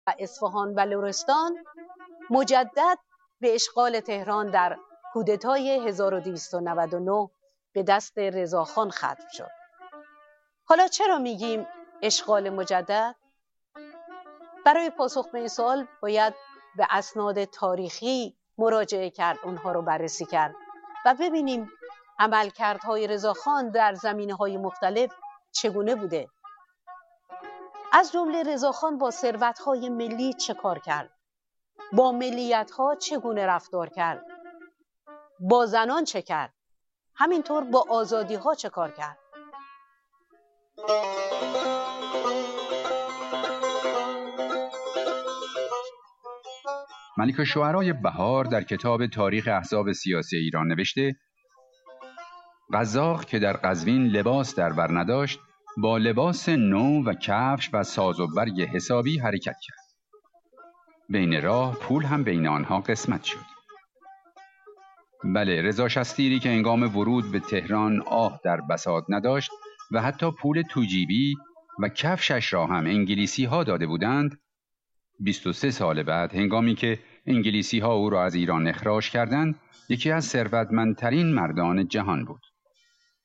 و اصفهان و لرستان مجدد به اشغال تهران در کودتای 1299 به دست رضاخان ختم شد. حالا چرا میگیم اشغال مجدد؟ برای پاسخ به این سوال باید به اسناد تاریخی مراجعه کرد، اونها رو بررسی کرد و ببینیم عملکردهای رضاخان در زمینه‌های مختلف چگونه بوده. از جمله رضاخان با ثروت‌های ملی چه کار کرد؟ با ملیت‌ها چگونه رفتار کرد؟ با زنان چه کرد؟ همینطور با آزادی‌ها چه کار کرد؟ ملک‌الشعرای بهار در کتاب تاریخ احزاب سیاسی ایران نوشته: قزاق که در قزوین لباس در بر نداشت، با لباس نو و کفش و ساز و برگ حسابی حرکت کرد. بین راه پول هم بین آنها قسمت شد. بله، رضا شستیری که هنگام ورود به تهران آه در بساط نداشت و حتی پول توجیبی و کفشش را هم انگلیسی ها داده بودند، 23 سال بعد هنگامی که انگلیسی ها او را از ایران اخراج کردند، یکی از ثروتمندترین مردان جهان بود.